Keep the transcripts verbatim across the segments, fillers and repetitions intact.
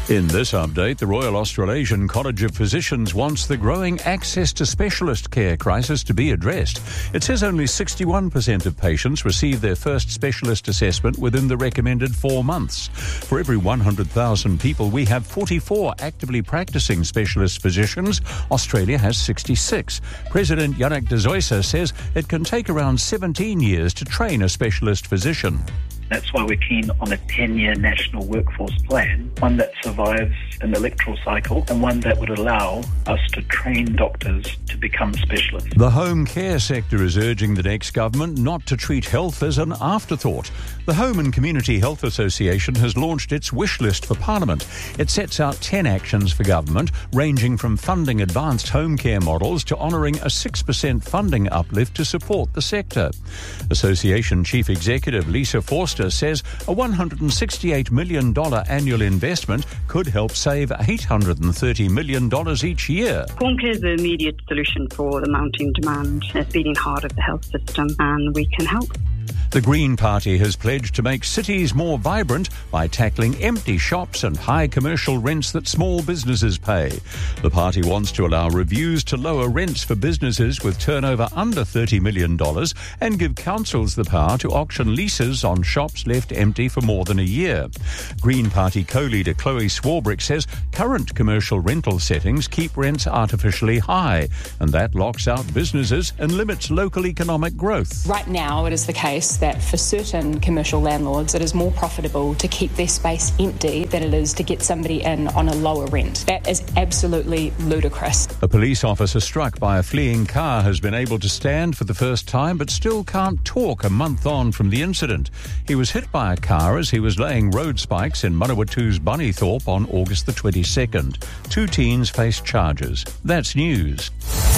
In this update, the Royal Australasian College of Physicians wants the growing access to specialist care crisis to be addressed. It says only sixty-one percent of patients receive their first specialist assessment within the recommended four months. For every one hundred thousand people, we have forty-four actively practicing specialist physicians. Australia has sixty-six. President Yannick de Zoysa says it can take around seventeen years to train a specialist physician. That's why we're keen on a ten-year national workforce plan, one that survives an electoral cycle and one that would allow us to train doctors to become specialists. The home care sector is urging the next government not to treat health as an afterthought. The Home and Community Health Association has launched its wish list for Parliament. It sets out ten actions for government, ranging from funding advanced home care models to honouring a six percent funding uplift to support the sector. Association Chief Executive Lisa Forster says a one hundred sixty-eight million dollars annual investment could help save eight hundred thirty million dollars each year. Home care is the immediate solution for the mounting demand. It's beating hard at the health system, and we can help. The Green Party has pledged to make cities more vibrant by tackling empty shops and high commercial rents that small businesses pay. The party wants to allow reviews to lower rents for businesses with turnover under thirty million dollars and give councils the power to auction leases on shops left empty for more than a year. Green Party co-leader Chloe Swarbrick says current commercial rental settings keep rents artificially high, and that locks out businesses and limits local economic growth. Right now it is the case that for certain commercial landlords it is more profitable to keep their space empty than it is to get somebody in on a lower rent. That is absolutely ludicrous. A police officer struck by a fleeing car has been able to stand for the first time but still can't talk a month on from the incident. He was hit by a car as he was laying road spikes in Manawatu's Bunnythorpe on August the twenty-second. Two teens face charges. That's news.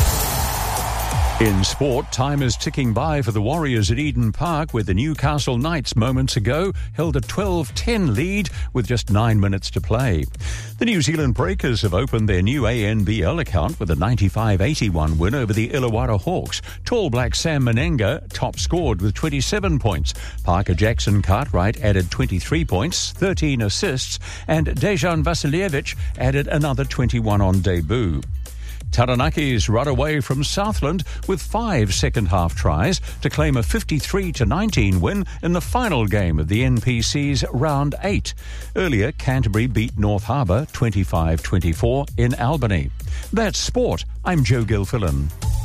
In sport, time is ticking by for the Warriors at Eden Park, where the Newcastle Knights moments ago held a twelve ten lead with just nine minutes to play. The New Zealand Breakers have opened their new A N B L account with a ninety-five eighty-one win over the Illawarra Hawks. Tall black Sam Menenga top scored with twenty-seven points. Parker Jackson Cartwright added twenty-three points, thirteen assists, and Dejan Vasiljevic added another twenty-one on debut. Taranakis run away from Southland with five second-half tries to claim a fifty-three to nineteen win in the final game of the N P C's Round eight. Earlier, Canterbury beat North Harbour twenty-five twenty-four in Albany. That's sport. I'm Joe Gilfillan.